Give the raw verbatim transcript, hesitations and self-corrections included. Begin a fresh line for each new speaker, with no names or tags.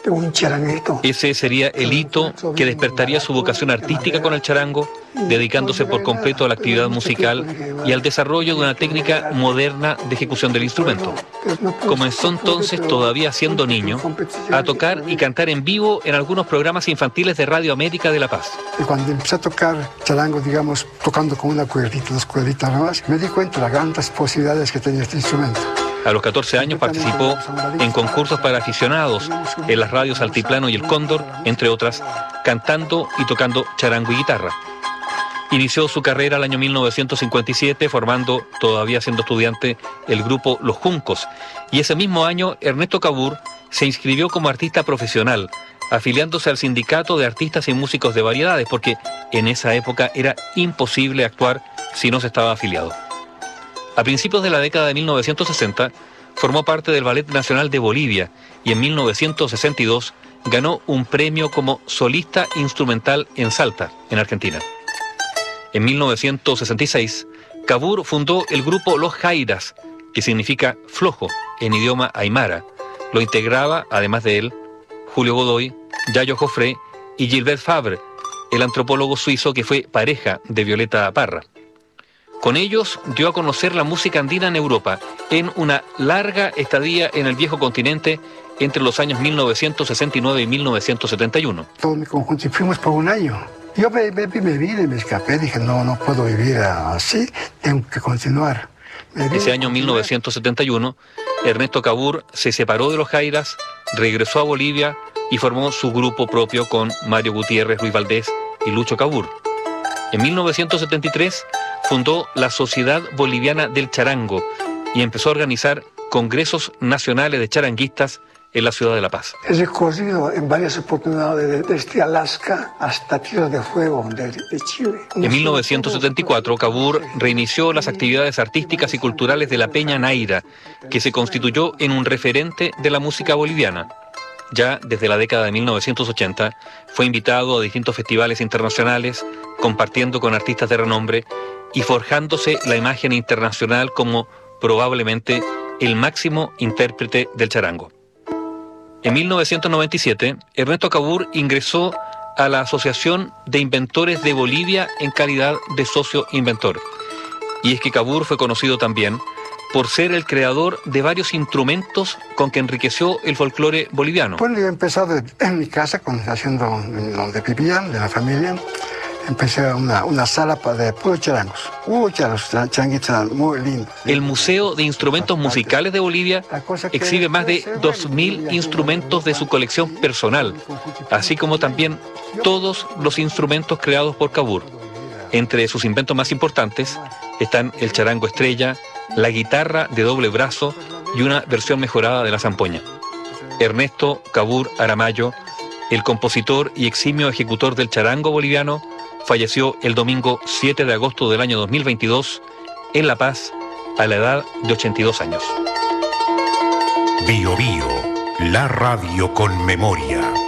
un charanguito.
Ese sería el hito que despertaría su vocación artística con el charango, dedicándose por completo a la actividad musical y al desarrollo de una técnica moderna de ejecución del instrumento. Comenzó entonces, todavía siendo niño, a tocar y cantar en vivo en algunos programas infantiles de Radio América de La Paz.
Y cuando empecé a tocar charango, digamos, tocando con una cuerdita, dos cuerditas nomás, me di cuenta de las grandes posibilidades que tenía este instrumento.
A los catorce años participó en concursos para aficionados en las radios Altiplano y El Cóndor, entre otras, cantando y tocando charango y guitarra. Inició su carrera el año mil novecientos cincuenta y siete formando, todavía siendo estudiante, el grupo Los Juncos, y ese mismo año Ernesto Cavour se inscribió como artista profesional, afiliándose al Sindicato de Artistas y Músicos de Variedades, porque en esa época era imposible actuar si no se estaba afiliado. A principios de la década de mil novecientos sesenta, formó parte del Ballet Nacional de Bolivia y en mil novecientos sesenta y dos ganó un premio como solista instrumental en Salta, en Argentina. En mil novecientos sesenta y seis, Cavour fundó el grupo Los Jairas, que significa flojo en idioma aymara. Lo integraba, además de él, Julio Godoy, Yayo Joffre y Gilbert Fabre, el antropólogo suizo que fue pareja de Violeta Parra. Con ellos dio a conocer la música andina en Europa, en una larga estadía en el viejo continente entre los años mil novecientos sesenta y nueve y mil novecientos setenta y uno.
Todo mi conjunto, y fuimos por un año. Yo me, me, me vine, me escapé, dije, no, no puedo vivir así, tengo que continuar.
Ese año mil novecientos setenta y uno, Ernesto Cavour se separó de los Jairas, regresó a Bolivia y formó su grupo propio con Mario Gutiérrez, Luis Valdés y Lucho Cavour. En mil novecientos setenta y tres fundó la Sociedad Boliviana del Charango y empezó a organizar congresos nacionales de charanguistas en la ciudad de La Paz.
He recorrido en varias oportunidades desde Alaska hasta Tierra de Fuego de, de Chile.
En mil novecientos setenta y cuatro, Cavour reinició las actividades artísticas y culturales de la Peña Naira, que se constituyó en un referente de la música boliviana. Ya desde la década de mil novecientos ochenta, fue invitado a distintos festivales internacionales, compartiendo con artistas de renombre y forjándose la imagen internacional como probablemente el máximo intérprete del charango. En mil novecientos noventa y siete, Ernesto Cavour ingresó a la Asociación de Inventores de Bolivia en calidad de socio inventor. Y es que Cavour fue conocido también por ser el creador de varios instrumentos con que enriqueció el folclore boliviano.
Bueno, yo he empezado en mi casa, con, haciendo donde vivían, de la familia. Empecé una, una sala de puros charangos. Uy, charangos, charanguitos muy lindos.
El Museo de Instrumentos Musicales de Bolivia exhibe más de dos mil instrumentos de su colección personal, así como también todos los instrumentos creados por Cavour. Entre sus inventos más importantes están el charango estrella, la guitarra de doble brazo y una versión mejorada de la zampoña. Ernesto Cavour Aramayo, el compositor y eximio ejecutor del charango boliviano, falleció el domingo siete de agosto del año dos mil veintidós en La Paz a la edad de ochenta y dos años.
Bio Bio, la radio con memoria.